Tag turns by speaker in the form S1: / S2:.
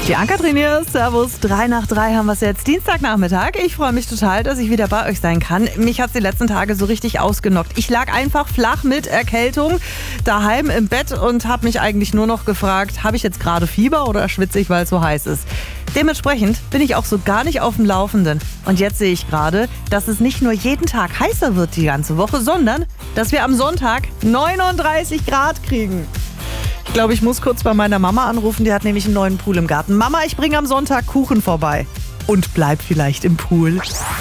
S1: Die Ann-Kathrin hier, servus, 3 nach 3 haben wir es jetzt, Dienstagnachmittag. Ich freue mich total, dass ich wieder bei euch sein kann. Mich hat es die letzten Tage so richtig ausgenockt. Ich lag einfach flach mit Erkältung daheim im Bett und habe mich eigentlich nur noch gefragt, habe ich jetzt gerade Fieber oder schwitze ich, weil es so heiß ist? Dementsprechend bin ich auch so gar nicht auf dem Laufenden. Und jetzt sehe ich gerade, dass es nicht nur jeden Tag heißer wird die ganze Woche, sondern dass wir am Sonntag 39 Grad kriegen. Ich glaube, ich muss kurz bei meiner Mama anrufen, die hat nämlich einen neuen Pool im Garten. Mama, ich bringe am Sonntag Kuchen vorbei. Und bleib vielleicht im Pool.